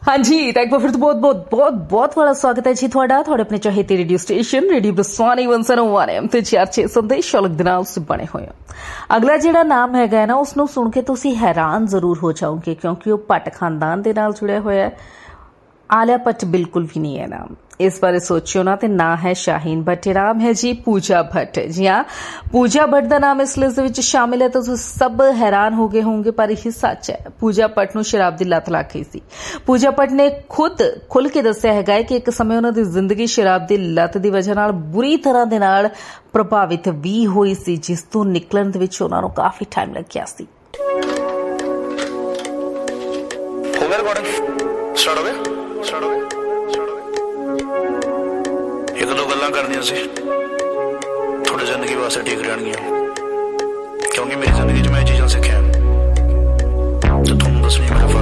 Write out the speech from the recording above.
हाँ जी, तो एक बार फिर तो बहुत बहुत बहुत बहुत बड़ा स्वागत है जी थोड़ा अपने चहेते रेडियो स्टेशन रेडियो बरसाने 101 एम ते 4-6 संदेश अलग ਦੇ ਨਾਲ ਸੇ ਬਣੇ ਹੋਏ ਆ। ਅਗਲਾ ਜਿਹੜਾ ਨਾਮ ਹੈਗਾ ਹੈ ਨਾ ਉਸ ਨੂੰ ਸੁਣ ਕੇ ਤੁਸੀਂ ਹੈਰਾਨ ਜ਼ਰੂਰ ਹੋ ਜਾਓਗੇ ਕਿਉਂਕਿ ਉਹ ਭੱਟ ਖਾਨਦਾਨ ਦੇ ਨਾਲ ਜੁੜਿਆ ਹੋਇਆ ਹੈ। आलिया भट्ट बिल्कुल भी नहीं है नाम, इस बारे सोचियो ना। ते ना है शाहीन भट्ट, नाम है जी पूजा भट्ट। जी हाँ, पूजा भट्ट का नाम इस लिस्ट विच शामिल है तो सब हैरान हो गए होंगे, पर यह सच है। पूजा भट्ट नूं शराब की लत लग गई सी। पूजा भट्ट ने खुद खुल के दस्सिया है कि एक समय उन्हां दी जिंदगी शराब की लत की वजह नाल बुरी तरह दे नाल प्रभावित भी हुई सी, जिस तों निकलण दे विच उन्हां नूं काफी टाइम लग गया सी। एक दो गल्लां करनियां सी थोड़ी जिंदगी वास्ते ठीक रहणगियां, क्योंकि मेरी जिंदगी च मैं चीज़ां सीखियां ते तुहानूं दस्सणियां मैं